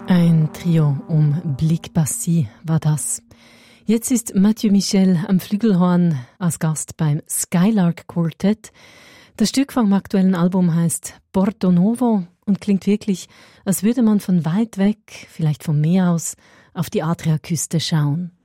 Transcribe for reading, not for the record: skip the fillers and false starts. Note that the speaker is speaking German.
Ein Trio um Blick Passy war das. Jetzt ist Mathieu Michel am Flügelhorn als Gast beim Skylark Quartet. Das Stück vom aktuellen Album heißt Porto Novo und klingt wirklich, als würde man von weit weg, vielleicht vom Meer aus, auf die Adriaküste schauen.